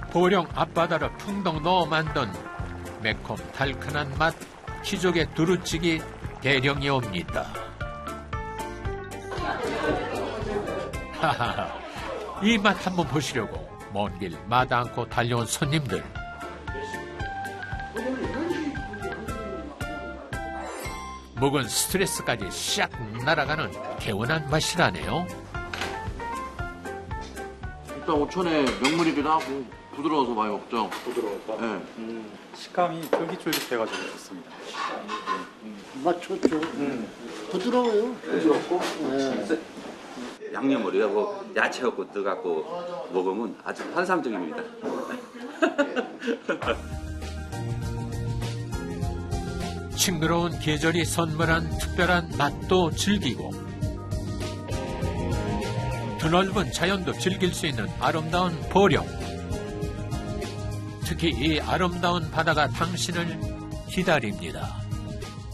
보령 앞바다를 풍덩 넣어 만든 매콤 달큰한 맛 키조개 두루치기 대령이 옵니다. 하하하, 이 맛 한번 보시려고 먼 길 마다 않고 달려온 손님들. 묵은 스트레스까지 샥 날아가는 개운한 맛이라네요. 일단 오천의 명물이기도 하고 부드러워서 많이 먹죠. 부드러워서? 네. 식감이 쫄깃쫄깃해가지고 좋습니다. 맛 좋죠. 부드러워요. 부드럽고? 네. 양념을 하고 야채하고 넣어갖고 먹으면 아주 환상적입니다. 싱그러운 계절이 선물한 특별한 맛도 즐기고 드넓은 자연도 즐길 수 있는 아름다운 보령. 특히 이 아름다운 바다가 당신을 기다립니다.